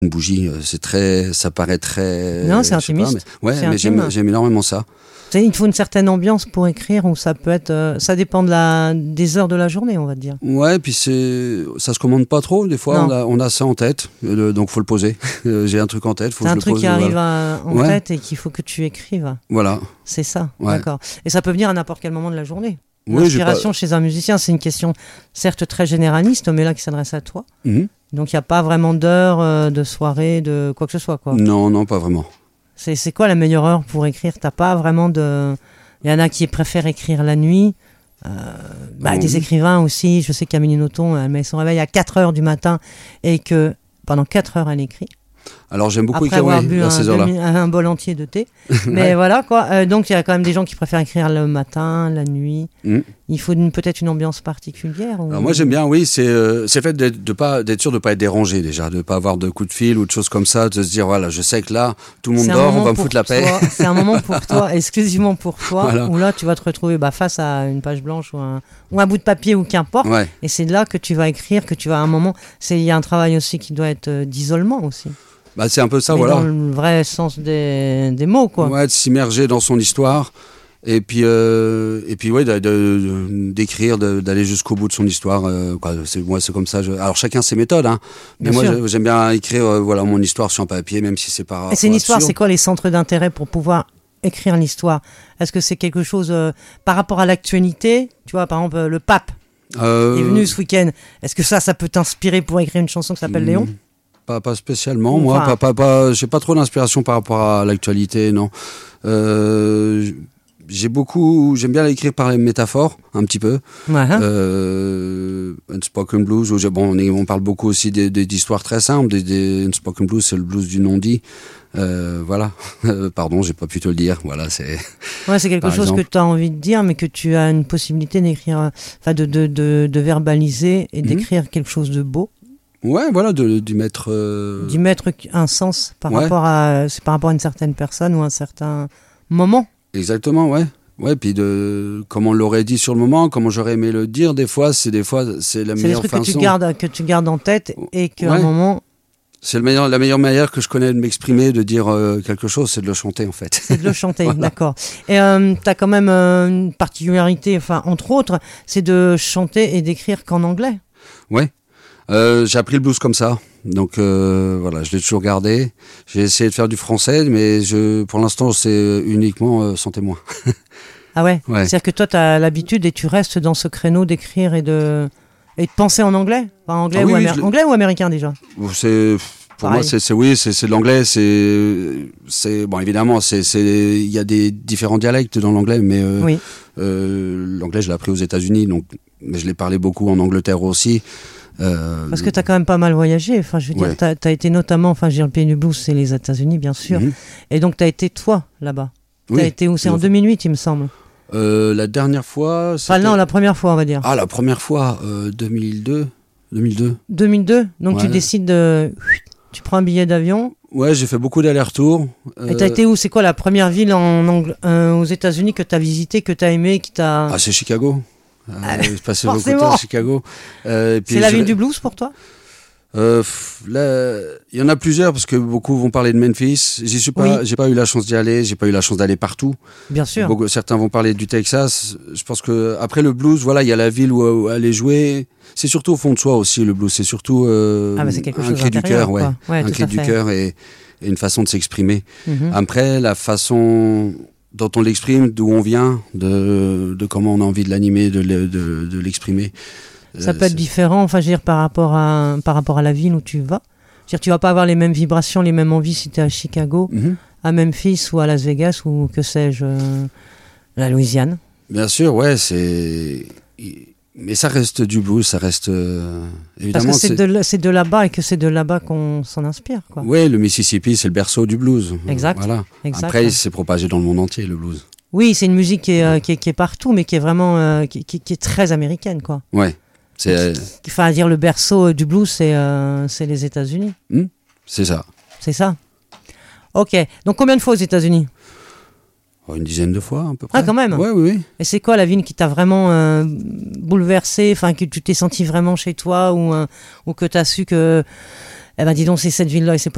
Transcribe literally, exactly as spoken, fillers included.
Une bougie, euh, c'est très, ça paraît très. Non, c'est je sais pas, intimiste. mais- ouais, C'est mais intime. j'aime, j'aime énormément ça. Tu sais, il faut une certaine ambiance pour écrire, ou ça peut être, euh, ça dépend de la, des heures de la journée, on va dire. Ouais, puis c'est, ça se commande pas trop. Des fois, Non. on a, on a ça en tête, euh, donc faut le poser. Euh, J'ai un truc en tête, faut C'est que un je le truc pose. qui arrive Voilà. à- en Ouais. tête et qu'il faut que tu écrives. Voilà. C'est ça, Ouais. d'accord. Et ça peut venir à n'importe quel moment de la journée. Oui, j'ai L'inspiration chez un musicien, c'est une question certes très généraliste, mais là qui s'adresse à toi. Mhm. Donc il n'y a pas vraiment d'heure, euh, de soirée, de quoi que ce soit, quoi. Non, non, pas vraiment. C'est, c'est quoi la meilleure heure pour écrire? T'as pas vraiment de... Il y en a qui préfèrent écrire la nuit. Euh, bah, Oh, des oui. écrivains aussi. Je sais qu'Amélie Nothomb, elle met son réveil à quatre heures du matin et que pendant quatre heures, elle écrit. Alors j'aime beaucoup Après écrire avoir ouais, bu à un, ces heures-là. demi- un bol entier de thé. Mais Ouais. voilà, quoi. Euh, donc il y a quand même des gens qui préfèrent écrire le matin, la nuit. Mhm. Il faut une- peut-être une ambiance particulière. Ou... Alors moi j'aime bien, oui, c'est euh, c'est le fait d'être, de pas, d'être sûr de pas être dérangé déjà, de pas avoir de coups de fil ou de choses comme ça, de se dire voilà, je sais que là, tout le monde C'est un dort, on moment va me pour foutre la paix. toi- C'est un moment pour toi, exclusivement pour toi, Voilà. où là tu vas te retrouver bah, face à une page blanche ou un, ou un bout de papier ou qu'importe. Ouais. Et c'est là que tu vas écrire, que tu vas à un moment. c'est- Il y a un travail aussi qui doit être euh, d'isolement aussi. Bah c'est un peu ça, Mais voilà. dans le vrai sens des, des mots, quoi. Ouais, de s'immerger dans son histoire. Et puis, euh, et puis ouais, de- de- d'écrire, de- d'aller jusqu'au bout de son histoire. Euh, quoi, c'est, moi, c'est comme ça. Je... Alors chacun ses méthodes, hein. Mais Bien moi, sûr. je- j'aime bien écrire, euh, voilà, mon histoire sur un papier, même si c'est pas. Et c'est une pas histoire, absurde. c'est quoi les centres d'intérêt pour pouvoir écrire l'histoire? Est-ce que c'est quelque chose euh, par rapport à l'actualité? Tu vois, par exemple, euh, le pape Euh, est venu ce week-end. Est-ce que ça, ça peut t'inspirer pour écrire une chanson qui s'appelle Léon? Pas, pas spécialement, Enfin- moi. Pas, pas, pas, j'ai pas trop d'inspiration par rapport à l'actualité, non. Euh, j'ai beaucoup, j'aime bien l'écrire par les métaphores, un petit peu. Ouais, hein. Euh, Unspoken Blues, où j'ai- bon, on, est- on parle beaucoup aussi des, des- d'histoires très simples. Des, des Unspoken Blues, c'est le blues du non-dit. Euh, voilà. Euh, pardon, j'ai pas pu te le dire. Voilà, c'est. Ouais, c'est quelque par chose exemple. que tu as envie de dire, mais que tu as une possibilité d'écrire, euh, enfin de, de, de, de verbaliser et Mhm. d'écrire quelque chose de beau, Ouais, voilà, de, d'y mettre. euh, d'y mettre un sens par Ouais. rapport à, c'est par rapport à une certaine personne ou un certain moment. Exactement, ouais. Ouais, puis de comment on l'aurait dit sur le moment, comment j'aurais aimé le dire. Des fois, c'est des fois, c'est la C'est des meilleure trucs que tu façon. gardes, que tu gardes en tête et qu'à un Ouais. moment, C'est le meilleur, la meilleure manière que je connais de m'exprimer, de dire euh, quelque chose, c'est de le chanter en fait. c'est de le chanter, Voilà. d'accord. Et euh, tu as quand même euh, une particularité, enfin, entre autres, c'est de chanter et d'écrire qu'en anglais. Ouais. Euh, j'ai appris le blues comme ça. Donc euh, voilà, je l'ai toujours gardé. J'ai essayé de faire du français, mais je, pour l'instant, c'est uniquement euh, sans témoin. Ah ouais, Ouais. c'est-à-dire que toi, tu as l'habitude et tu restes dans ce créneau d'écrire et de, et de penser en anglais, enfin, anglais, Ah oui, ou oui, améri- je l'ai- anglais ou américain déjà. C'est pour Pareil. moi, c'est, c'est oui, c'est, c'est de l'anglais. C'est, c'est bon, évidemment, c'est, c'est, il y a des différents dialectes dans l'anglais, mais euh, Oui. euh, l'anglais, je l'ai appris aux États-Unis, donc mais je l'ai parlé beaucoup en Angleterre aussi. Euh, Parce que tu as quand même pas mal voyagé. Enfin, je veux dire, Ouais. tu as été notamment, enfin, je veux dire, le pays du blues, c'est les États-Unis, bien sûr. mhm. Et donc, tu as été toi là-bas. Tu Oui. as été où? C'est en Enfin, deux mille huit, il me semble. Euh, la dernière fois. Enfin, c'était- non, la première fois, on va dire. Ah, la première fois, euh, deux mille deux. deux mille deux. deux mille deux. Donc, tu Ouais. décides de. Tu prends un billet d'avion. Ouais, j'ai fait beaucoup d'allers-retours. Et tu as Euh, été où? C'est quoi la première ville en Angl- euh, aux États-Unis que tu as visité, que tu as aimé, qui t'a. Ah, c'est Chicago. Euh, Ah, j'ai passé beaucoup de forcément. temps à Chicago. Euh, et puis C'est la je- ville du blues pour toi? Euh, pff, là, il y en a plusieurs parce que beaucoup vont parler de Memphis. J'y suis pas, Oui. j'ai pas eu la chance d'y aller. J'ai pas eu la chance d'aller partout. Bien sûr. Beaucoup, certains vont parler du Texas. Je pense que après le blues, voilà, il y a la ville où, où aller jouer. C'est surtout au fond de soi aussi le blues. C'est surtout euh, Ah, bah, c'est quelque un chose cri du d'intérieur, cœur, ouais, quoi. Ouais, un tout cri à du fait. cœur et, et une façon de s'exprimer. Mhm. Après, la façon dont on l'exprime, d'où on vient, de, de comment on a envie de l'animer, de, le- de, de l'exprimer. Ça Euh, peut être c'est- différent, enfin, je veux dire, par rapport à, par rapport à la ville où tu vas. Je veux dire, tu vas pas avoir les mêmes vibrations, les mêmes envies si tu es à Chicago, Mhm. à Memphis ou à Las Vegas ou que sais-je, euh, la Louisiane. Bien sûr, ouais, c'est. Mais ça reste du blues, ça reste. euh, Parce Évidemment, que c'est de, là- c'est de là-bas et que c'est de là-bas qu'on s'en inspire, quoi. Ouais, le Mississippi, c'est le berceau du blues. Exact. Voilà. Exact. Après, il s'est propagé dans le monde entier, le blues. Oui, c'est une musique qui est, euh, qui est, qui est partout, mais qui est vraiment euh, qui, qui- qui est très américaine, quoi. Ouais. C'est, euh, Enfin, à dire le berceau euh, du blues, c'est euh, c'est les États-Unis. c'est ça. C'est ça. Ok. Donc, combien de fois aux États-Unis? Oh, une dizaine de fois, à peu près. Ah, quand même. Ouais, oui, oui. Et c'est quoi la ville qui t'a vraiment euh, bouleversé, enfin que tu t'es senti vraiment chez toi ou, euh, ou que tu as su que, eh ben dis donc, c'est cette ville-là et c'est